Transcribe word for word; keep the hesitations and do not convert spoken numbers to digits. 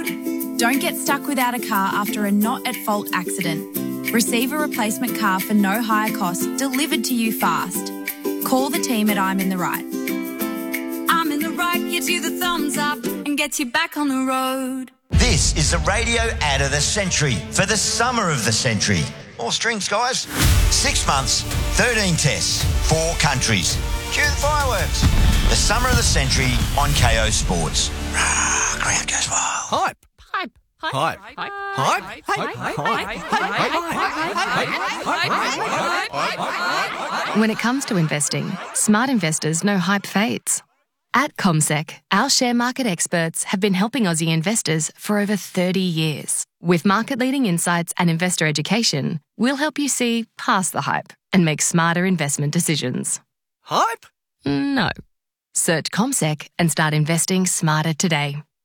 road. Don't get stuck without a car after a not-at-fault accident. Receive a replacement car for no higher cost delivered to you fast. Call the team at I'm in the Right. I'm in the Right gives you the thumbs up and gets you back on the road. This is the radio ad of the century for the summer of the century. More strings, guys. Six months, thirteen tests, four countries. Cue the fireworks. The summer of the century on K O Sports. Rah, crowd goes wild. Hype. Hype. Hype. Hype. Hype. When it comes to investing, smart investors know hype fades. At CommSec, our share market experts have been helping Aussie investors for over thirty years. With market-leading insights and investor education, we'll help you see past the hype and make smarter investment decisions. Hype? No. Search CommSec and start investing smarter today.